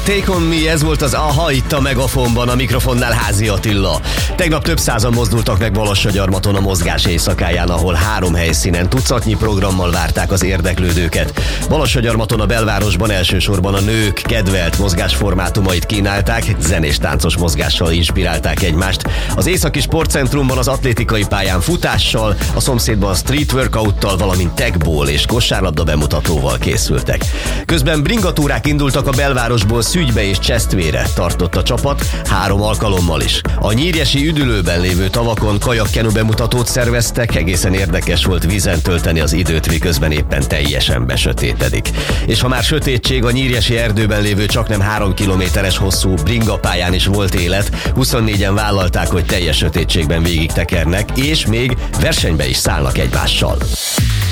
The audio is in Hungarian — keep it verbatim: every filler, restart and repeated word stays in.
Take On Me, ez volt az Aha itt a Megafonban, a mikrofonnál Házi Attila. Tegnap több százan mozdultak meg Balassagyarmaton a mozgás éjszakáján, ahol három helyszínen tucatnyi programmal várták az érdeklődőket. Balassagyarmaton a belvárosban elsősorban a nők kedvelt mozgásformátumait kínálták, zenés-táncos mozgással inspirálták egymást. Az Északi Sportcentrumban az atlétikai pályán futással, a szomszédban street workouttal, valamint techball és kosárlabda bemutatóval készültek. Közben bringatúrák indultak a belvárosból Szügybe és Csesztvére, tartott a csapat három alkalommal is. A nyírjesi üdülőben lévő tavakon kajakkenu bemutatót szerveztek, egészen érdekes volt vízen tölteni az időt, miközben éppen teljesen besötétedik. És ha már sötétség, a nyírjesi erdőben lévő csaknem három kilométeres hosszú bringapályán is volt élet, huszonnégyen vállalták, hogy teljes sötétségben végig tekernek, és még versenybe is szállnak egymással.